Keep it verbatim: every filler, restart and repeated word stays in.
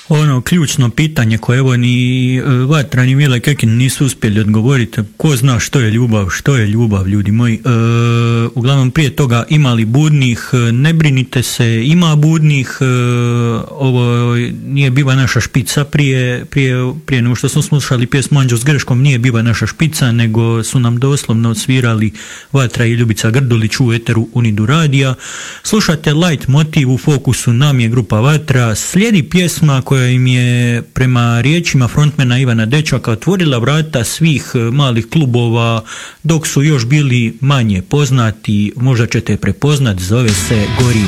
Ono ključno pitanje koje evo ni Vatra ni Mile Kekin nisu uspjeli odgovoriti, ko zna što je ljubav, što je ljubav, ljudi moji. E, uglavnom prije toga imali budnih, ne brinite se, ima budnih, e, ovo nije biva naša špica prije, prije, prije nego što smo slušali pjesmu Anđeo s greškom, nije biva naša špica, nego su nam doslovno svirali Vatra i Ljubica Grdulić u eteru Unidu radija. Slušate light motiv, u fokusu nam je grupa Vatra, slijedi pjesma koja im je prema riječima frontmena Ivana Dečaka otvorila vrata svih malih klubova dok su još bili manje poznati, možda ćete prepoznat, zove se Gorim.